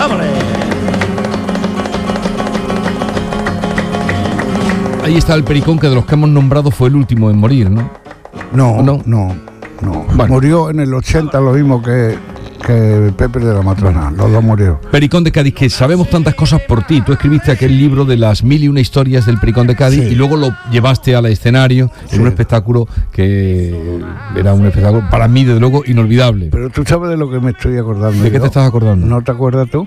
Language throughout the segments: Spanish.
¡Vámonos! Ahí está el Pericón, que de los que hemos nombrado fue el último en morir, ¿no? No. Bueno. Murió en el 80, lo mismo que Pepe de la Matrona. Los dos murieron. Pericón de Cádiz, que sabemos tantas cosas por ti. Tú escribiste aquel libro de las 1001 historias del Pericón de Cádiz, sí, y luego lo llevaste al escenario en un espectáculo que era un espectáculo para mí, desde luego, inolvidable. Pero tú sabes de lo que me estoy acordando. ¿De qué te estás acordando? ¿No te acuerdas tú?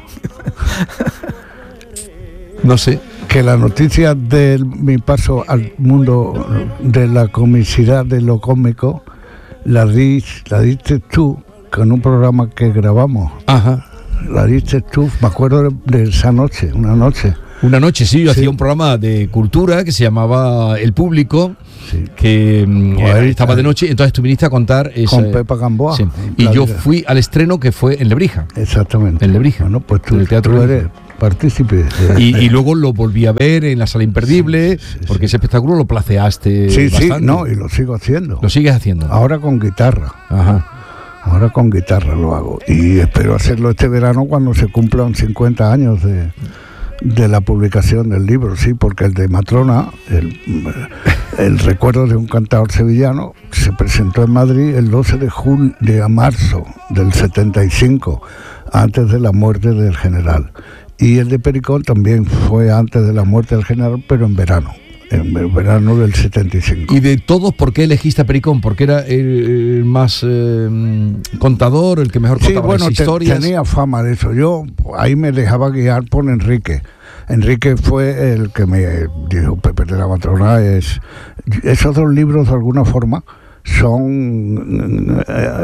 No sé. Que la noticia de mi paso al mundo de la comicidad, de lo cómico, la diste tú con un programa que grabamos. Ajá. La diste tú, me acuerdo de esa noche, una noche. Una noche, sí, yo hacía un programa de cultura que se llamaba El Público, que estaba de noche, entonces tú viniste a contar con Pepa Gamboa. Sí. Y yo fui al estreno, que fue en Lebrija. Exactamente. En Lebrija. Bueno, pues tú, en el Teatro tú eres partícipe. Y luego lo volví a ver en la Sala Imperdible, porque ese espectáculo lo placeaste bastante. Sí, no, y lo sigo haciendo. ¿Lo sigues haciendo? Ahora con guitarra. Ajá. Ahora con guitarra lo hago. Y espero hacerlo este verano cuando se cumplan 50 años de la publicación del libro, sí, porque el de Matrona, el recuerdo de un cantador sevillano, se presentó en Madrid el 12 de marzo del 75, antes de la muerte del general. Y el de Pericón también fue antes de la muerte del general, pero en verano del 75. ¿Y de todos por qué elegiste a Pericón? ¿Porque era el más contador, el que mejor contaba las historias? Tenía fama de eso. Yo ahí me dejaba guiar por Enrique. Enrique fue el que me dijo: Pepe de la Matrona esos dos libros, de alguna forma, son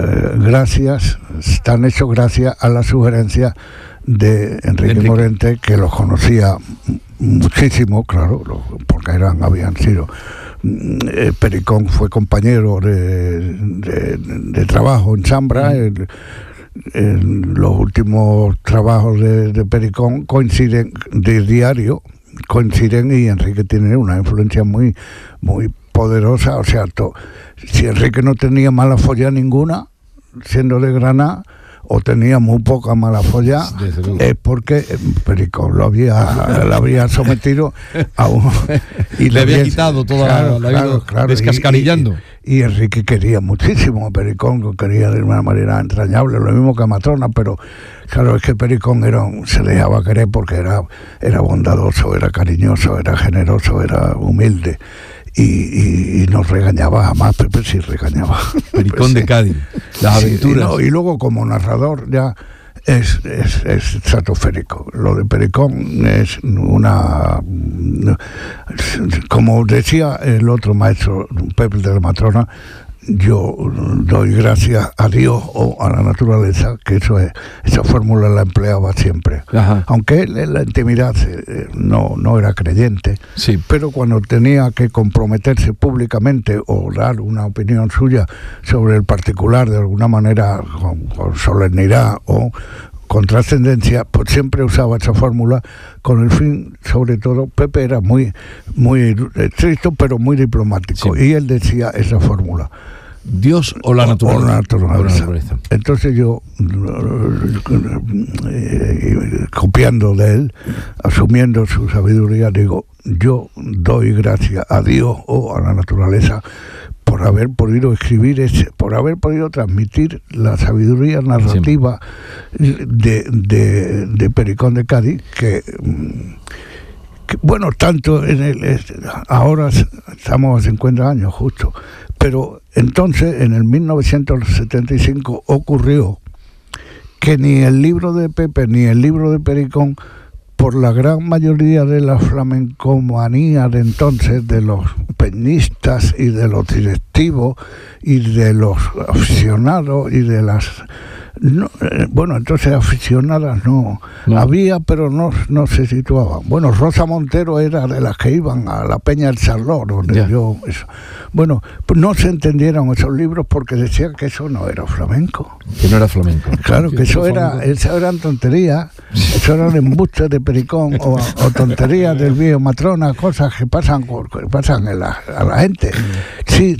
están hechos gracias a la sugerencia de Enrique Morente, que los conocía muchísimo, claro, porque habían sido. Pericón fue compañero de trabajo en Zambra. Los últimos trabajos de Pericón coinciden, de diario, y Enrique tiene una influencia muy, muy poderosa. O sea, si Enrique no tenía mala folla ninguna, siendo de Granada, o tenía muy poca mala folla, es porque Pericón lo había sometido a un... y le había quitado toda la descascarillando. Y Enrique quería muchísimo a Pericón, lo quería de una manera entrañable, lo mismo que a Matrona, pero claro, es que Pericón se dejaba querer porque era bondadoso, era cariñoso, era generoso, era humilde. Y no regañaba jamás. Pepe sí regañaba. Pericón de Cádiz, las aventuras. Y luego como narrador ya es estratosférico. Lo de Pericón es como decía el otro maestro, Pepe de la Matrona, yo doy gracias a Dios o a la naturaleza, que esa fórmula la empleaba siempre. Ajá. Aunque él en la intimidad no era creyente, sí, pero cuando tenía que comprometerse públicamente o dar una opinión suya sobre el particular de alguna manera, con solemnidad o con trascendencia, pues siempre usaba esa fórmula con el fin, sobre todo, Pepe era muy, muy estricto, pero muy diplomático, y él decía esa fórmula: Dios o la naturaleza. Entonces yo, copiando de él, asumiendo su sabiduría, digo: yo doy gracias a Dios o a la naturaleza por haber podido escribir por haber podido transmitir la sabiduría narrativa de Pericón de Cádiz, que bueno, tanto ahora estamos a 50 años justo, pero entonces en el 1975 ocurrió que ni el libro de Pepe ni el libro de Pericón, por la gran mayoría de la flamencomanía de entonces, de los peñistas y de los directivos y de los aficionados y de las... entonces aficionadas no había, pero no se situaban. Bueno, Rosa Montero era de las que iban a la Peña del Salor, donde pues no se entendieron esos libros porque decían que eso no era flamenco. Que no era flamenco. Claro, que eso eran tonterías, eso eran embustes de Pericón o tonterías del viejo Matrona, cosas que pasan a la gente. Sí,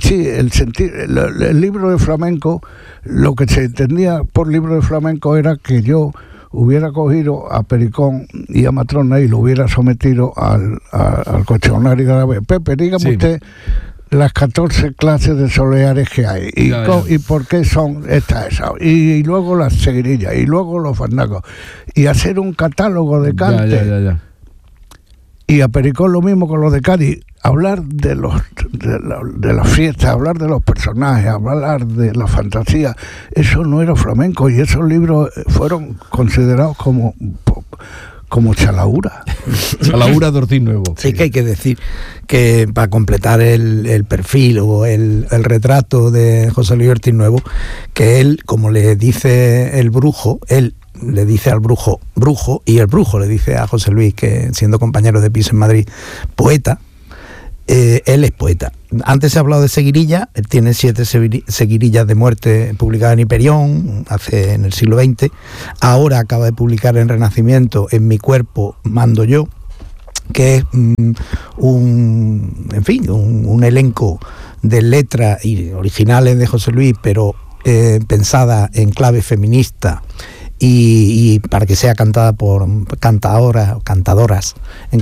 el libro de flamenco, lo que se entendía por libro de flamenco era que yo hubiera cogido a Pericón y a Matrona y lo hubiera sometido al cuestionario grave. Pepe, dígame usted las 14 clases de soleares que hay y por qué son estas, y luego las seguirillas y luego los fandangos, y hacer un catálogo de cante. Y a Pericón lo mismo con los de Cádiz, hablar de las fiestas, hablar de los personajes, hablar de la fantasía. Eso no era flamenco, y esos libros fueron considerados como chalaura. Chalaura de Ortiz Nuevo. Sí, que hay que decir que para completar el perfil o el retrato de José Luis Ortiz Nuevo, que él, como le dice el brujo, él le dice al brujo, y el brujo le dice a José Luis, que siendo compañero de piso en Madrid, poeta. Él es poeta. Antes se ha hablado de seguirilla. Él tiene 7 seguirillas de muerte publicadas en Hiperión en el siglo XX. Ahora acaba de publicar en Renacimiento En mi cuerpo mando yo, que es un elenco de letras originales de José Luis, pero pensada en clave feminista, y para que sea cantada por cantadoras,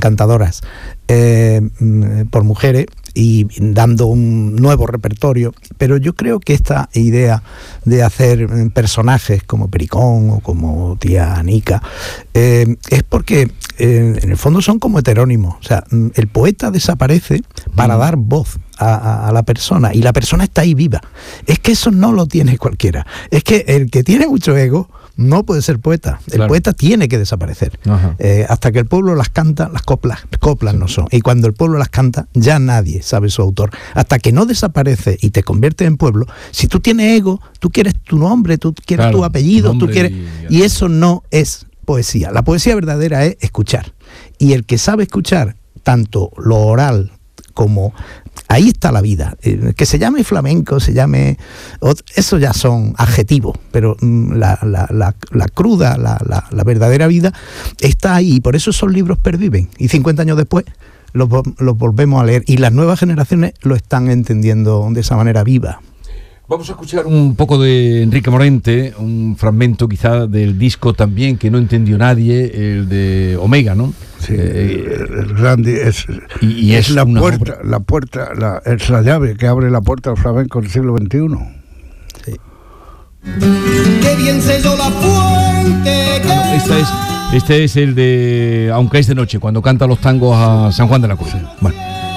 por mujeres, y dando un nuevo repertorio. Pero yo creo que esta idea de hacer personajes como Pericón o como tía Anica es porque en el fondo son como heterónimos. O sea, el poeta desaparece para dar voz a la persona, y la persona está ahí viva. Es que eso no lo tiene cualquiera. Es que el que tiene mucho ego no puede ser poeta. El poeta tiene que desaparecer. Hasta que el pueblo las canta, las coplas no son. Y cuando el pueblo las canta, ya nadie sabe su autor. Hasta que no desaparece y te conviertes en pueblo, si tú tienes ego, tú quieres tu nombre, tú quieres tu apellido, tú quieres... Y eso no es poesía. La poesía verdadera es escuchar. Y el que sabe escuchar tanto lo oral como... Ahí está la vida. Que se llame flamenco, se llame... Eso ya son adjetivos, pero la cruda, la verdadera vida está ahí, y por eso esos libros perviven. Y 50 años después los volvemos a leer, y las nuevas generaciones lo están entendiendo de esa manera viva. Vamos a escuchar un poco de Enrique Morente, un fragmento quizá del disco también que no entendió nadie, el de Omega, ¿no? Sí, el grande es la puerta, es la llave que abre la puerta al flamenco del siglo XXI. Sí. Qué bien selló la fuente. Este es el de Aunque es de noche, cuando canta los tangos a San Juan de la Cruz. Bueno.